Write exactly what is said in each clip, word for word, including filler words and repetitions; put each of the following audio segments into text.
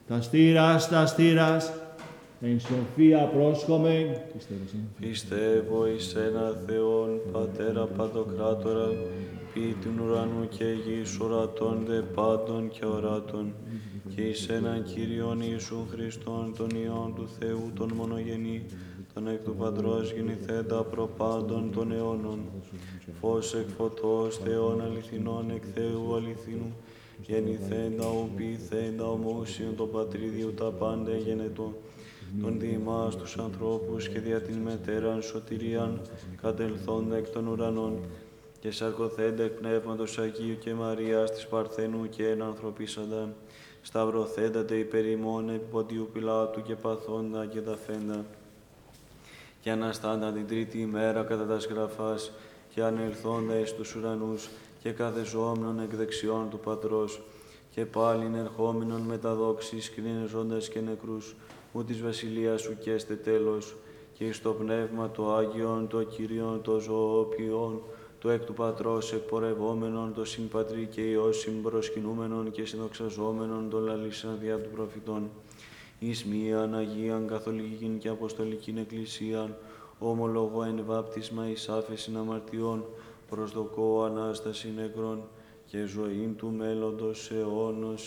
Τα στήρας, τα στήρας, εν σοφία πρόσχομαι. Πιστεύω εις ένα Θεόν, Πατέρα Παντοκράτορα, ποιητην ουρανού και γης, ορατών δε πάντων και οράτων, και εις έναν Κύριον Ιησούν Χριστόν, τον Υιόν του Θεού, τον μονογενή, τον εκ του Πατρός γεννηθέντα προπάντων των αιώνων, φως εκ φωτός, Θεόν αληθινών εκ Θεού αληθινού, γεννηθέντα ου ποιηθέντα ομοούσιον τον Πατρίδιου τα πάντα γενετό, τον διημάς τους ανθρώπους και δια την μετέραν σωτηρίαν κατελθόντα εκ των ουρανών, και σαρκωθέντα εκ Πνεύματος Αγίου και Μαρίας της Παρθενού και εν ανθρωπίσαντα, σταυρωθέντατε υπέρ ημών επί Ποντίου Πιλάτου και παθόντα και ταφέντα, και αναστάντα την τρίτη ημέρα κατά τας γραφάς, και ανελθόντα εις τους ουρανούς, και καθεζόμενον εκ δεξιών του Πατρός, και πάλιν ερχόμενον με τα δόξης, κρίνε ζώντας και νεκρούς, ου της βασιλείας σου καίστε τέλος, και εις το Πνεύμα το Άγιον, το Κύριον, το ζωοποιόν, το εκ του Πατρός εκπορευόμενον, το συμπατρί και Υιός συμπροσκυνούμενον και συνδοξαζόμενον, το λαλήσαν διά του προφητών, εις μίαν Αγίαν Καθολικήν και Αποστολικήν Εκκλησίαν, ομολογώ εν βάπτισμα εις άφεσιν αμαρτιών, προσδοκώ Ανάσταση νεκρών και ζωήν του μέλλοντος αιώνος.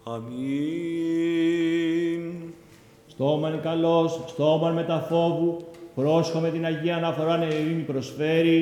Αμήν. Στόμαν καλός, στόμαν μεταφόβου, πρόσχομαι την Αγία Αναφορά ειρήνη προσφέρει.